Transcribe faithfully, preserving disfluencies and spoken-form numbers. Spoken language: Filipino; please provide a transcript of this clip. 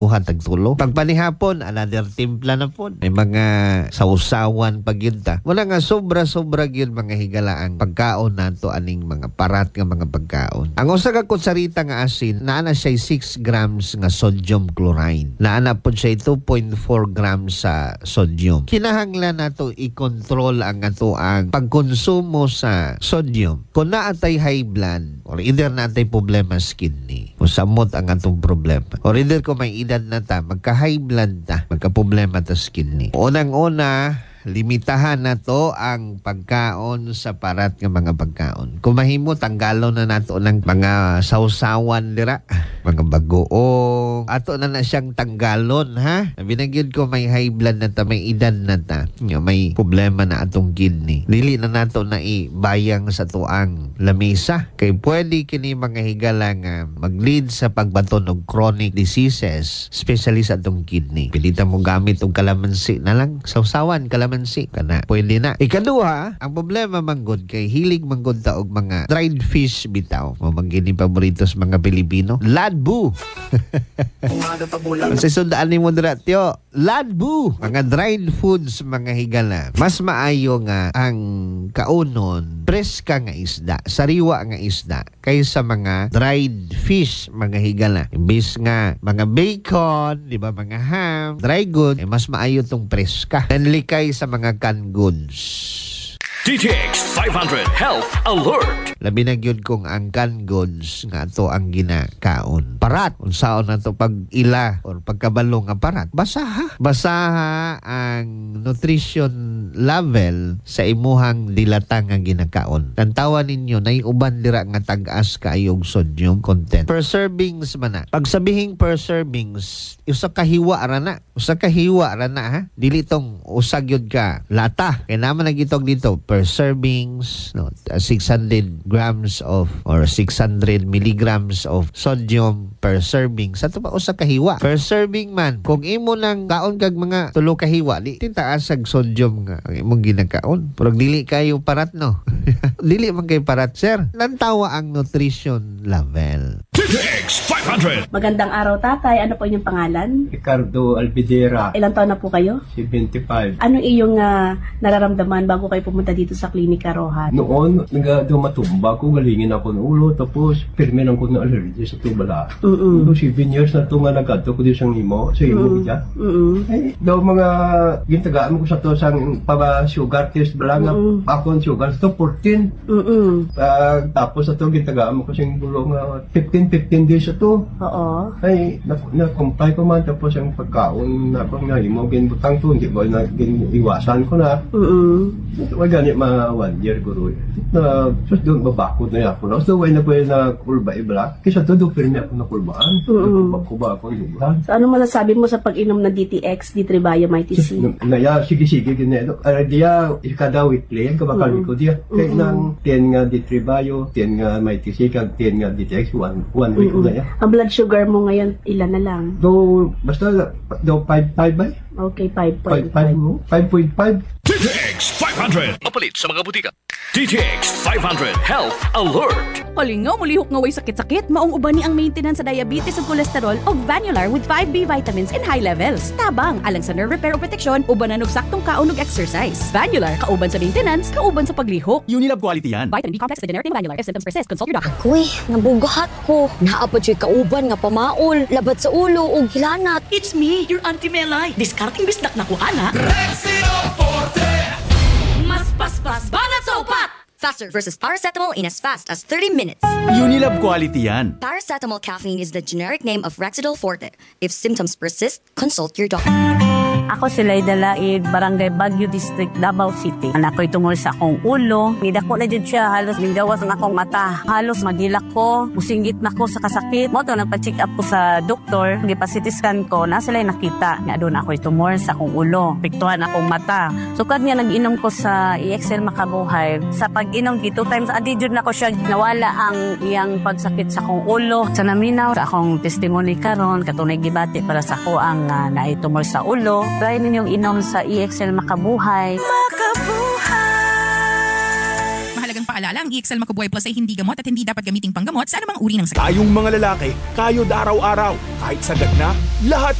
buhat tagtulo. Pagpanihapon, another timpla na po. May mga sausawan pag yun ta. Wala nga sobra-sobra yun mga higalaang pagkaon nato aning mga parat nga mga pagkaon. Ang usa ka kutsarita nga asin, naana siya six grams nga sodium chloride. Naana po siya two point four grams sa sodium. Kinahanglan nato i-control ang ato ang pagkonsumo sa sodium. Kung naatay high blood, or either naatay problema sa kidney, o samot ang atong problema, or either kung may edad na ta, magka-high blood ta, magka-problema ta sa kidney. Unang-una, limitahan na to ang pagkaon sa parat ng mga pagkaon. Kung mahimo, tanggalon na nato ng mga sausawan dira, mga bagoong. Ato na na siyang tanggalon, ha? Binagyod ko may high blood na ta, may edad na ta, may problema na atong kidney. Dili na nato na ibayang sa tuang lamesa. Kay pwede kini mga higala nga mag-lead sa pagbaton og chronic diseases, especially sa atong kidney. Pilita mo gamit og kalamansi na lang, sausawan, kalamansi. Mansi kana pwede na. Ikaduha, ang problema manggod kay hilig manggod ta og mga dried fish bitaw. Mo manggini paboritos mga Pilipino. Ladbu. Sa sundaan ni mo dira tyo, ladbu. Mga dried foods mga higala. Mas maayo nga ang kaunon preska nga isda, sariwa nga isda kaysa mga dried fish mga higala. Imbis nga mga bacon, di ba, mga ham, dry goods, eh, mas maayo tong preska. Nanlikay sa mga canned goods. D T X five hundred Health Alert. Labi na gyud kung ang canned goods nga ato ang ginakaon. Parat, unsaon na to pag ila or pagkabalo nga parat. Basaha. Basaha ang nutrition level sa imuhang dilata nga ginakaon. Tantawan ninyo na uban dira nga tag-as kaayong sodium content. Per servings man na. Pag sabihing per servings, usa ka hiwa ra na. Usa ka hiwa ra na, ha. Dili tong usag yun ka lata. Kaya naman nagitog dito per servings, no, six hundred grams of or six hundred milligrams of sodium per serving. Sa ito ba usa ka hiwa? Per serving man. Kung imo nang kaon kag mga tulo ka hiwa, di tintaas ang sodium nga ang imong ginakaon. Pero dili kayo parat, no? Dili man kay parat, sir. Lantawa ang nutrition level. D T X five hundred. Magandang araw, tatay. Ano po inyong pangalan? Ricardo Albidera. Ilang taon na po kayo? seventy-five. Ano iyong uh, nararamdaman bago kayo pumunta dito sa Klinika Rohan? Noon, nagdumatumba ko, galingin ako ng ulo, tapos pirmin ako ng allergy sa tubala. Mm-mm. So, seven years na ito nga nagkadto ko din sa imo, sa imo Mm-mm. siya. Mm-mm. Eh, daw mga gintagaan ko sa to sa pa-sugar test bala nga Mm-mm. ako ang sugar sa to fourteen. Mm-mm. Uh, tapos sa to gintagaan ko sa bulong nga fifteen fifteen days sa to. Oo. Ay, na-comply ko man, tapos ang pagkaon na ako nga imo, ginbutang to, hindi ba na iwasan ko na. Mm-mm. Wala ganit mga one year guro. Na, sus doon babakot na ako. So, way na po na kulba ibla. Kisa to, doon pirmi ako na kulbaan. Mm-mm. Kulba ako yung dulan. So, ano masasabi mo sa pag-inom ng D T X, D three Biomite C? Naya, sige-sige, ganito. Ara diya, kada weekly, yan kabakal ko diya. Kaya nang ten nga D three Bio, ten nga may T C, kag ten nga D T X, one, one week ko na yan. Ang blood sugar mo ngayon, ilan na lang? Do, basta, do five five ba? Okay, five point five five five. mo? five point five? D T X five hundred. Mapalit sa mga butika. D T X five hundred Health Alert. Kalingaw, mulihok nga way sakit-sakit, maong uban ni ang maintenance sa diabetes ug cholesterol og Vanular with five B vitamins in high levels. Tabang, alang sa nerve repair o protection, uban na og saktong kaon ug exercise. Vanular, kauban sa maintenance, kauban sa paglihok. Unilab quality yan. Vitamin B complex with generic name Vanular. If symptoms persist, consult your doctor. Kuy, nabugahat ko. Naapod siya kauban nga pamaol, labat sa ulo ug hilanat. It's me, your Auntie Melay. Discarding bisdak na ko, ana. Mas paspas banat sa upat! Faster versus paracetamol in as fast as thirty minutes. Unilab quality yan. Paracetamol caffeine is the generic name of Rexidol Forte. If symptoms persist, consult your doctor. Ako si Layda Laid, Barangay Baguio District, Davao City. Anak ko'y tungol sa akong ulo. Nidako na dyan siya, halos nidawas ang akong mata. Halos magilak ko, musinggit na ko sa kasakit. Mo to, nagpa-check up ko sa doktor. Nagpa-C T scan ko, na sila nakita. Nga doon ako'y tumor sa akong ulo. Piktuhan akong mata. So, kad nga nag-inom ko sa E X L Makabuhay, sa pag-inom dito times, adi dyan ako siya, nawala ang iyang pagsakit sa akong ulo. Sa naminaw, sa akong testimony karon, katunay gibati para sa ako ang uh, naitumor sa ulo. Try ninyong inom sa E X L Makabuhay. Makabuhay! Mahalagang paalala, ang E X L Makabuhay Plus ay hindi gamot at hindi dapat gamiting panggamot sa anumang uri ng sakit. Tayong mga lalaki, kayod araw-araw. Kahit sagad na, lahat